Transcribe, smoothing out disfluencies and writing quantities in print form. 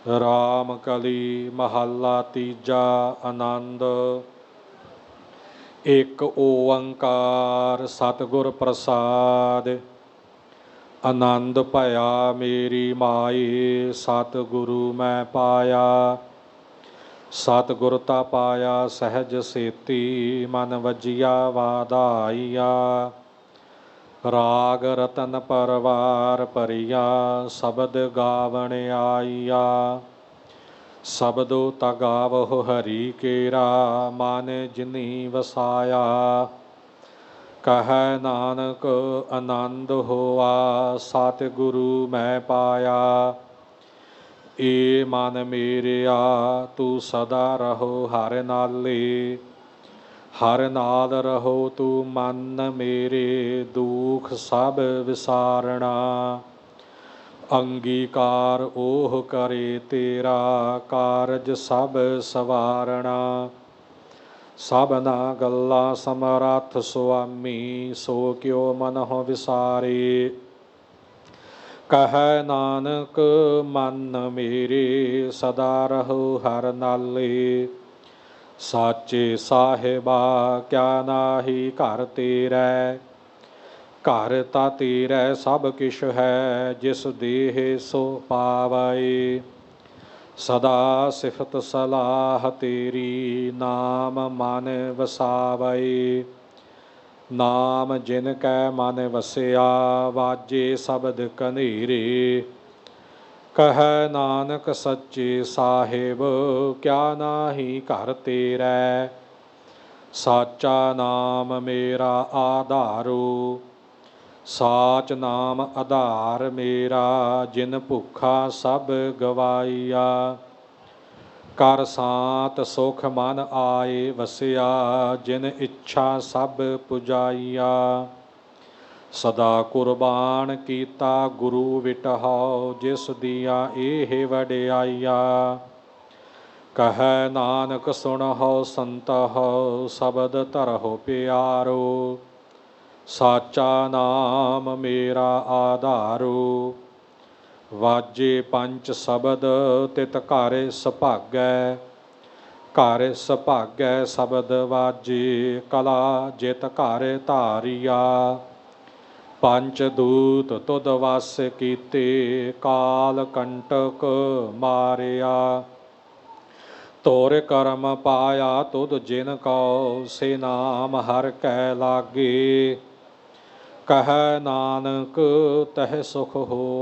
ਰਾਮ ਕਲੀ ਮਹੱਲਾ ਤੀਜਾ। ਆਨੰਦ। ਇੱਕ ਓੰਕਾਰ ਸਤਿਗੁਰ ਪ੍ਰਸਾਦਿ। ਆਨੰਦ ਭਇਆ ਮੇਰੀ ਮਾਈ, ਸਤਿਗੁਰੂ ਮੈਂ ਪਾਇਆ। ਸਤਿਗੁਰ ਤਾ ਪਾਇਆ ਸਹਿਜ ਸੇਤੀ, ਮਨ ਵਜਿਆ ਵਾਧਾਈਆ। ਰਾਗ ਰਤਨ ਪਰਵਾਰ ਭਰੀਆ, ਸ਼ਬਦ ਗਾਵਣ ਆਈਆ। ਸ਼ਬਦੋ ਤਾ ਗਾਵਹੁ ਹਰੀ ਕੇਰਾ, ਮਨ ਜਿਨੀ ਵਸਾਇਆ। ਕਹੈ ਨਾਨਕ ਆਨੰਦ ਹੋਆ, ਸਤਿਗੁਰੂ ਮੈਂ ਪਾਇਆ। ਏ ਮਨ ਮੇਰਿਆ ਤੂੰ ਸਦਾ ਰਹੋ ਹਰਿ ਨਾਲੇ, ਹਰਿ ਨਾਲ ਰਹੋ ਤੂੰ ਮਨ ਮੇਰੇ, ਦੁਖ ਸਭ ਵਿਸਾਰਣਾ। ਅੰਗੀਕਾਰ ਓਹ ਕਰੇ ਤੇਰਾ, ਕਾਰਜ ਸਭ ਸਵਾਰਣਾ। ਸਭਨਾ ਗੱਲਾਂ ਸਮਰੱਥ ਸੁਆਮੀ, ਸੋ ਕਿਉ ਮਨਹੁ ਵਿਸਾਰੇ। ਕਹੈ ਨਾਨਕ ਮਨ ਮੇਰੇ, ਸਦਾ ਰਹੋ ਹਰਿ ਨਾਲੇ। ਸਾਚੇ ਸਾਹਿਬਾ ਕਿਆ ਨਾਹੀ ਘਰ ਤੇਰੈ, ਘਰ ਤਾ ਤੇਰੈ ਸਭ ਕਿਛ ਹੈ, ਜਿਸ ਦੇਹ ਸੋ ਪਾਵੈ। ਸਦਾ ਸਿਫਤ ਸਲਾਹ ਤੇਰੀ, ਨਾਮ ਮਨ ਵਸਾਵੈ। ਨਾਮ ਜਿਨ ਕੈ ਮਨ ਵਸਿਆ, ਵਾਜੇ ਸ਼ਬਦ ਕਨੇਰੇ। ਕਹੈ ਨਾਨਕ ਸੱਚੇ ਸਾਹਿਬ ਕਿਆ ਨਾਹੀ ਘਰ ਤੇਰੈ। ਸਾਚਾ ਨਾਮ ਮੇਰਾ ਆਧਾਰੋ, ਸਾਚ ਨਾਮ ਆਧਾਰ ਮੇਰਾ। ਜਿਨ ਭੁੱਖਾ ਸਭ ਗਵਾਈਆ, ਕਰ ਸਾਤ ਸੁਖ ਮਨ ਆਏ ਵਸਿਆ। ਜਿਨ ਇੱਛਾ ਸਭ ਪੁਜਾਈਆ, ਸਦਾ ਕੁਰਬਾਨ ਕੀਤਾ ਗੁਰੂ ਵਿਟਹੁ। ਜਿਸ ਦੀਆਂ ਇਹ ਵਡਿਆਈਆ, ਕਹੈ ਨਾਨਕ ਸੁਣਹੁ ਸੰਤਹੁ, ਸ਼ਬਦ ਧਰਹੁ ਪਿਆਰੋ। ਸਾਚਾ ਨਾਮ ਮੇਰਾ ਆਧਾਰੋ, ਵਾਜੇ ਪੰਚ ਸ਼ਬਦ ਤਿਤ ਘਰ ਸੁਭਾਗੈ। ਘਰ ਸੁਭਾਗੈ ਸ਼ਬਦ ਵਾਜੇ, ਕਲਾ ਜਿਤ ਘਰ ਧਾਰੀਆ। ਪੰਚ ਦੂਤ ਤੁਧ ਵਸ ਕੀਤੇ, ਕਾਲ ਕੰਟਕ ਮਾਰਿਆ। ਤੁਰ ਕਰਮ ਪਾਇਆ ਤੁਧ ਜਿਨ ਕਉ, ਸੇ ਨਾਮ ਹਰਿ ਕੈ ਲਾਗੇ। ਕਹੈ ਨਾਨਕ ਤਹਿ ਸੁਖ ਹੋਆ,